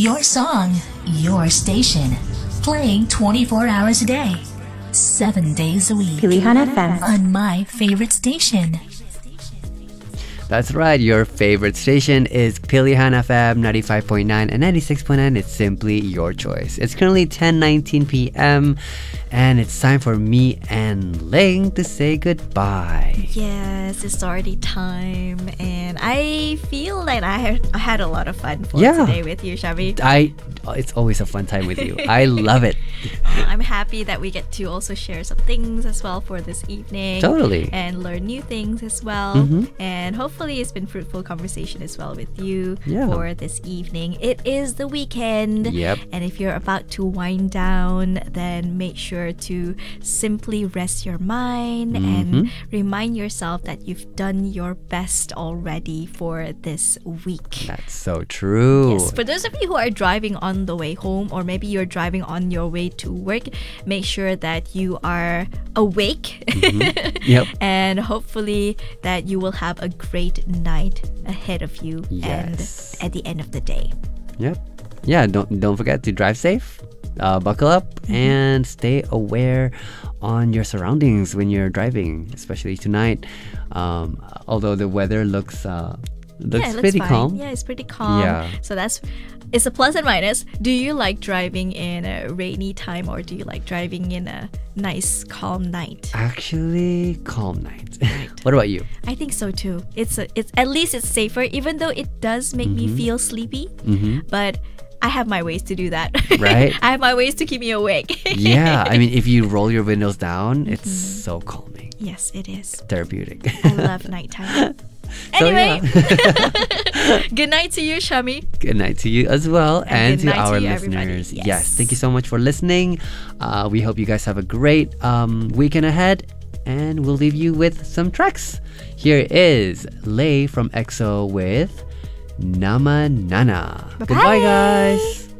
Your song, your station. Playing 24 hours a day, 7 days a week. Pilihan FM. On my favorite station. That's right, your favorite station is Pilihan FM 95.9 and 96.9. It's simply your choice. It's currently 10:19 p.m. and it's time for me and Ling to say goodbye. Yes, it's already time, and I feel like I had a lot of fun for today with you, Shabi. It's always a fun time with you. I love it. I'm happy that we get to also share some things as well for this evening. Totally. And learn new things as well. And hopefully it's been fruitful conversation as well with you for this evening. It is the weekend. Yep. And if you're about to wind down, then make sure to simply rest your mind and remind yourself that you've done your best already for this week. That's so true. Yes, for those of you who are driving on the way home, or maybe you're driving on your way to work, make sure that you are awake Yep. and hopefully that you will have a great night ahead of you and at the end of the day. Yep. Yeah, don't forget to drive safe, buckle up, and stay aware on your surroundings when you're driving, especially tonight. Although the weather looks pretty calm. Yeah, it's pretty calm. Yeah. So it's a plus and minus. Do you like driving in a rainy time, or do you like driving in a nice calm night? Actually, calm night. What about you? I think so too. It's at least it's safer, even though it does make me feel sleepy. But I have my ways to do that. Right? I have my ways to keep me awake. Yeah, I mean, if you roll your windows down, it's so calming. Yes, it is. Therapeutic. I love nighttime. So, Anyway, good night to you, Shami. Good night to you as well, and good to night our to you, listeners. everybody. Yes, thank you so much for listening. We hope you guys have a great weekend ahead, and we'll leave you with some tracks. Here is Lay from EXO with Nama Nana. Bye-bye. Goodbye, guys.